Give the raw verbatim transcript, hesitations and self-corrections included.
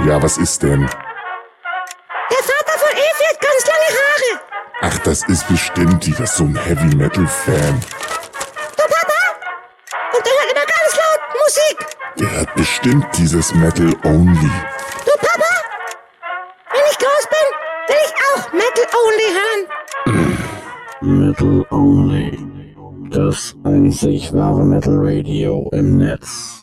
Ja, was ist denn? Der Vater von Evi hat ganz lange Haare. Ach, das ist bestimmt die, das ist so ein Heavy-Metal-Fan. Du Papa? Und der hört immer ganz laut Musik. Der hat bestimmt dieses Metal Only. Du Papa? Wenn ich groß bin, will ich auch Metal Only hören. Metal Only. Das einzig wahre Metal Radio im Netz.